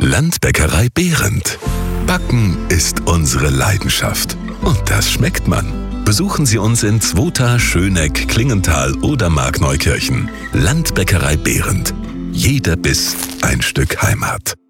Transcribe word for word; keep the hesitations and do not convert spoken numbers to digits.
Landbäckerei Behrendt. Backen ist unsere Leidenschaft. Und das schmeckt man. Besuchen Sie uns in Zwota, Schöneck, Klingenthal oder Markneukirchen. Landbäckerei Behrendt. Jeder Biss ein Stück Heimat.